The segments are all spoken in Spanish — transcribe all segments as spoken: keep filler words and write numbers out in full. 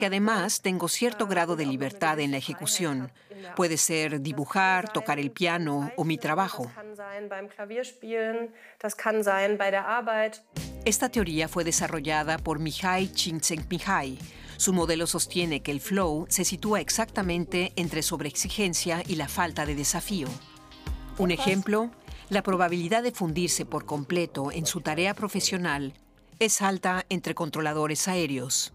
Que además tengo cierto grado de libertad en la ejecución. Puede ser dibujar, tocar el piano o mi trabajo. Esta teoría fue desarrollada por Mihaly Csikszentmihalyi. Su modelo sostiene que el flow se sitúa exactamente entre sobreexigencia y la falta de desafío. Un ejemplo, la probabilidad de fundirse por completo en su tarea profesional es alta entre controladores aéreos.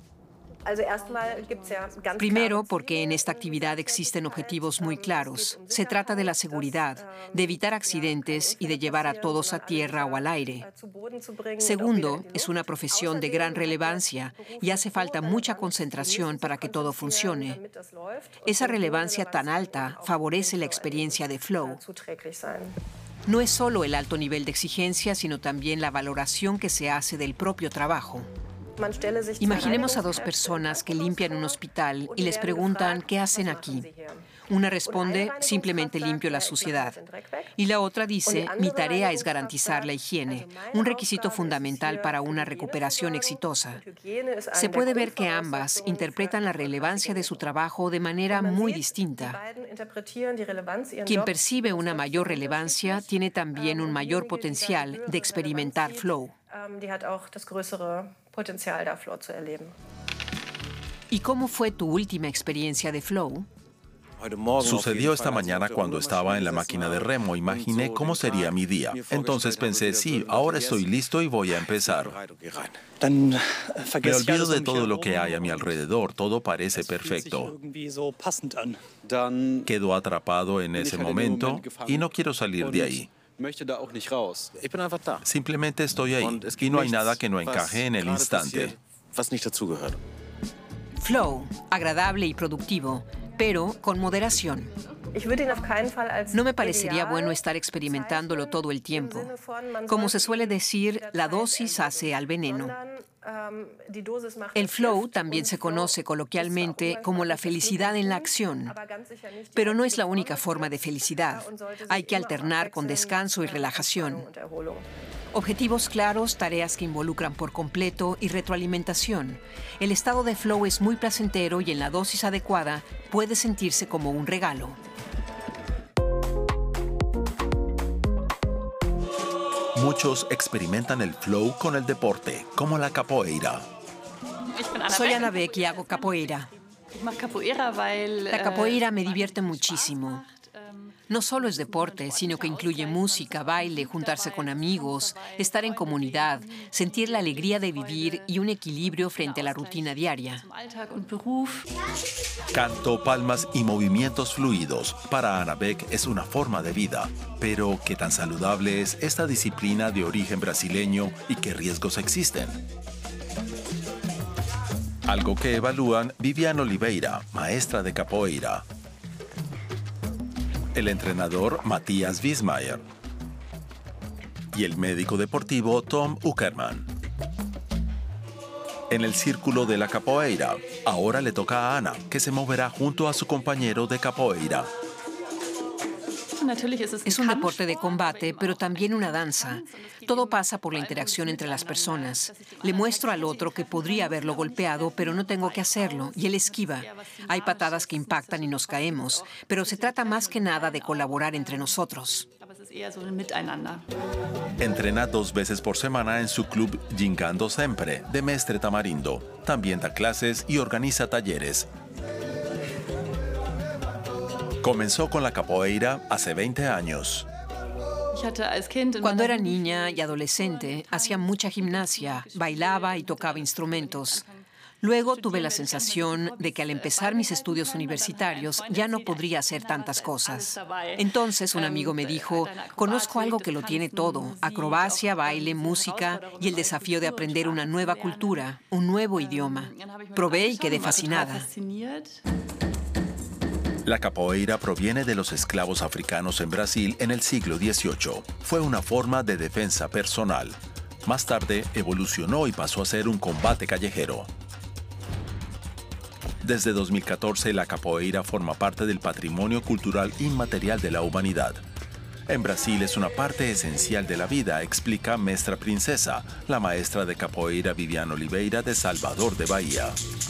Primero, porque en esta actividad existen objetivos muy claros. Se trata de la seguridad, de evitar accidentes y de llevar a todos a tierra o al aire. Segundo, es una profesión de gran relevancia y hace falta mucha concentración para que todo funcione. Esa relevancia tan alta favorece la experiencia de flow. No es solo el alto nivel de exigencia, sino también la valoración que se hace del propio trabajo. Imaginemos a dos personas que limpian un hospital y les preguntan qué hacen aquí. Una responde, simplemente limpio la suciedad. Y la otra dice, mi tarea es garantizar la higiene, un requisito fundamental para una recuperación exitosa. Se puede ver que ambas interpretan la relevancia de su trabajo de manera muy distinta. Quien percibe una mayor relevancia tiene también un mayor potencial de experimentar flow. ¿Y cómo fue tu última experiencia de flow? Sucedió esta mañana cuando estaba en la máquina de remo. Imaginé cómo sería mi día. Entonces pensé, sí, ahora estoy listo y voy a empezar. Me olvido de todo lo que hay a mi alrededor. Todo parece perfecto. Quedo atrapado en ese momento y no quiero salir de ahí. Simplemente estoy ahí y no hay nada que no encaje en el instante. Flow, agradable y productivo, pero con moderación. No me parecería bueno estar experimentándolo todo el tiempo. Como se suele decir, la dosis hace al veneno. El flow también se conoce coloquialmente como la felicidad en la acción. Pero no es la única forma de felicidad. Hay que alternar con descanso y relajación. Objetivos claros, tareas que involucran por completo y retroalimentación. El estado de flow es muy placentero y en la dosis adecuada puede sentirse como un regalo. Muchos experimentan el flow con el deporte, como la capoeira. Soy Ana Beck y hago capoeira. La capoeira me divierte muchísimo. No solo es deporte, sino que incluye música, baile, juntarse con amigos, estar en comunidad, sentir la alegría de vivir y un equilibrio frente a la rutina diaria. Canto, palmas y movimientos fluidos para Ana Beck es una forma de vida. Pero, ¿qué tan saludable es esta disciplina de origen brasileño y qué riesgos existen? Algo que evalúan Viviane Oliveira, maestra de capoeira. El entrenador Matías Wiesmayer y el médico deportivo Tom Uckerman. En el círculo de la capoeira, ahora le toca a Ana, que se moverá junto a su compañero de capoeira. Es un deporte de combate, pero también una danza. Todo pasa por la interacción entre las personas. Le muestro al otro que podría haberlo golpeado, pero no tengo que hacerlo, y él esquiva. Hay patadas que impactan y nos caemos, pero se trata más que nada de colaborar entre nosotros. Entrena dos veces por semana en su club Gingando Sempre, de Mestre Tamarindo. También da clases y organiza talleres. Comenzó con la capoeira hace veinte años. Cuando era niña y adolescente, hacía mucha gimnasia, bailaba y tocaba instrumentos. Luego tuve la sensación de que al empezar mis estudios universitarios ya no podría hacer tantas cosas. Entonces un amigo me dijo, conozco algo que lo tiene todo, acrobacia, baile, música y el desafío de aprender una nueva cultura, un nuevo idioma. Probé y quedé fascinada. La capoeira proviene de los esclavos africanos en Brasil en el siglo dieciocho. Fue una forma de defensa personal. Más tarde evolucionó y pasó a ser un combate callejero. Desde dos mil catorce, la capoeira forma parte del patrimonio cultural inmaterial de la humanidad. En Brasil es una parte esencial de la vida, explica Mestra Princesa, la maestra de capoeira Viviane Oliveira de Salvador de Bahía.